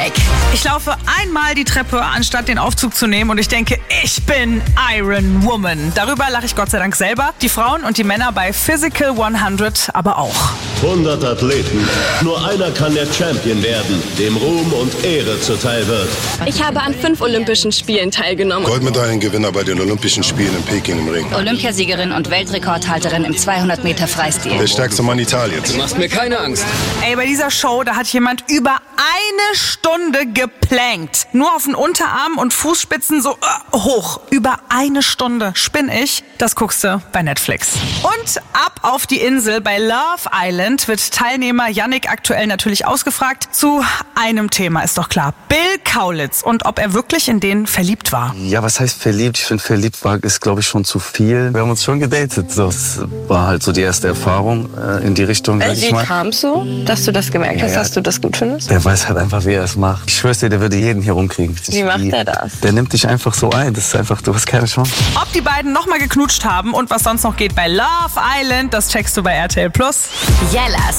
Ich laufe einmal die Treppe, anstatt den Aufzug zu nehmen und ich denke, ich bin Iron Woman. Darüber lache ich Gott sei Dank selber. Die Frauen und die Männer bei Physical 100 aber auch. 100 Athleten. Nur einer kann der Champion werden, dem Ruhm und Ehre zuteil wird. Ich habe an 5 Olympischen Spielen teilgenommen. Goldmedaillengewinner bei den Olympischen Spielen in Peking im Ring. Olympiasiegerin und Weltrekordhalterin im 200 Meter Freistil. Der stärkste Mann Italiens. Du machst mir keine Angst. Ey, bei dieser Show, da hat jemand über 1 Stunde geplankt. Nur auf den Unterarm und Fußspitzen so hoch. Über 1 Stunde. Spinn ich? Das guckst du bei Netflix. Und ab auf die Insel bei Love Island wird Teilnehmer Yannick aktuell natürlich ausgefragt. Zu einem Thema ist doch klar. Bill Kaulitz und ob er wirklich in den verliebt war. Ja, was heißt verliebt? Ich finde, verliebt war ist, glaube ich, schon zu viel. Wir haben uns schon gedatet. So. Das war halt so die erste Erfahrung in die Richtung, sag ich mal. Wie kam es so, dass du das gemerkt hast, dass du das gut findest? Der weiß halt einfach, wie er es macht. Ich schwör's dir, der würde jeden hier rumkriegen. Wie macht er das? Der nimmt dich einfach so ein. Das ist einfach, du hast keine Chance. Ob die beiden nochmal geknutscht haben und was sonst noch geht bei Love Island, das checkst du bei RTL+. Jellas